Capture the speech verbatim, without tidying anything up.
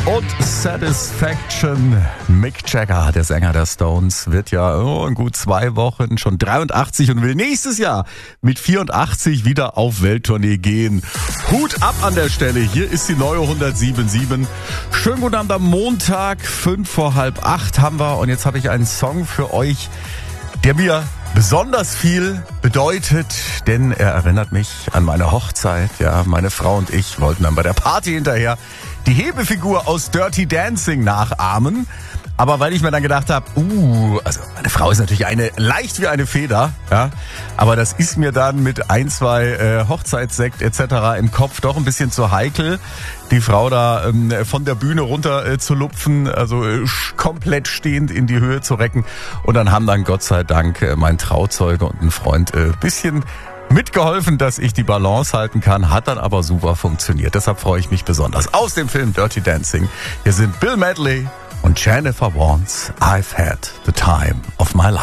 und Satisfaction. Mick Jagger, der Sänger der Stones, wird ja oh, in gut zwei Wochen schon dreiundachtzig und will nächstes Jahr mit vierundachtzig wieder auf Welttournee gehen. Hut ab an der Stelle, hier ist die neue hundertsieben Komma sieben. Schönen guten Abend am Montag, fünf vor halb acht haben wir und jetzt habe ich einen Song für euch, der mir besonders viel bedeutet, denn er erinnert mich an meine Hochzeit. Ja, meine Frau und ich wollten dann bei der Party hinterher die Hebefigur aus Dirty Dancing nachahmen. Aber weil ich mir dann gedacht habe, uh, also meine Frau ist natürlich eine leicht wie eine Feder, ja, aber das ist mir dann mit ein, zwei äh, Hochzeitssekt et cetera im Kopf doch ein bisschen zu heikel, die Frau da ähm, von der Bühne runter äh, zu lupfen, also äh, komplett stehend in die Höhe zu recken. Und dann haben dann Gott sei Dank äh, mein Trauzeuge und ein Freund äh, bisschen mitgeholfen, dass ich die Balance halten kann, hat dann aber super funktioniert. Deshalb freue ich mich besonders. Aus dem Film Dirty Dancing, hier sind Bill Medley und Jennifer Warnes, I've had the time of my life.